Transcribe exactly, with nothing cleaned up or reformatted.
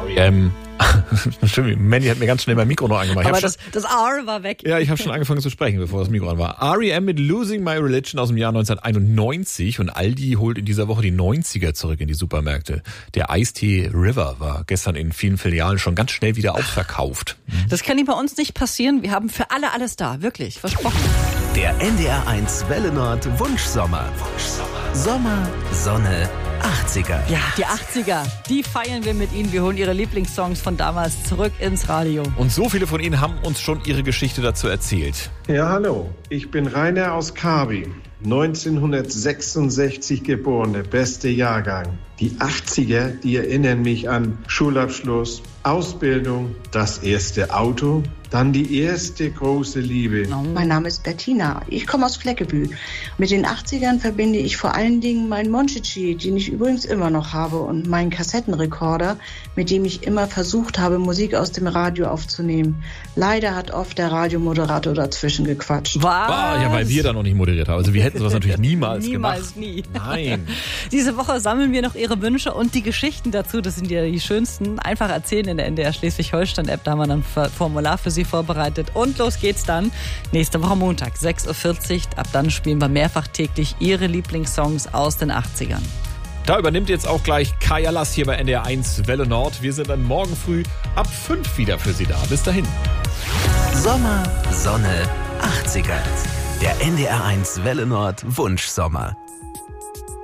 R E M. Stimmt, Mandy hat mir ganz schnell mein Mikro noch angemacht. Aber das, das R war weg. Ja, ich habe schon angefangen zu sprechen, bevor das Mikro an war. R E M mit Losing My Religion aus dem Jahr neunzehnhunderteinundneunzig und Aldi holt in dieser Woche die neunziger zurück in die Supermärkte. Der Eistee River war gestern in vielen Filialen schon ganz schnell wieder ausverkauft. Das kann bei uns nicht passieren. Wir haben für alle alles da, wirklich, versprochen. Der N D R eins Welle Nord Wunschsommer. Wunschsommer. Sommer, Sonne, achtziger. Ja, die achtziger, die feiern wir mit Ihnen. Wir holen Ihre Lieblingssongs von damals zurück ins Radio. Und so viele von Ihnen haben uns schon ihre Geschichte dazu erzählt. Ja, hallo. Ich bin Rainer aus Kabi. neunzehnhundertsechsundsechzig geboren, der beste Jahrgang. Die achtziger, die erinnern mich an Schulabschluss, Ausbildung, das erste Auto, dann die erste große Liebe. Mein Name ist Bettina. Ich komme aus Fleckebühl. Mit den achtzigern verbinde ich vor allen Dingen meinen Monchichi, den ich übrigens immer noch habe, und meinen Kassettenrekorder, mit dem ich immer versucht habe, Musik aus dem Radio aufzunehmen. Leider hat oft der Radiomoderator dazwischen gequatscht. Was? Ah, ja, weil wir da noch nicht moderiert haben. Also wir hätten sowas natürlich niemals, niemals gemacht. Nie. Nein. Diese Woche sammeln wir noch Ihre Wünsche und die Geschichten dazu. Das sind ja die schönsten. Einfach erzählen in der N D R Schleswig-Holstein-App. Da haben wir dann ein Formular für Sie vorbereitet. Und los geht's dann. Nächste Woche Montag, sechs Uhr vierzig. Ab dann spielen wir mehrfach täglich Ihre Lieblingssongs aus den achtzigern. Da übernimmt jetzt auch gleich Kaya Lass hier bei N D R eins Welle Nord. Wir sind dann morgen früh ab fünf wieder für Sie da. Bis dahin. Sommer, Sonne, achtziger. Der N D R eins Welle Nord Wunschsommer.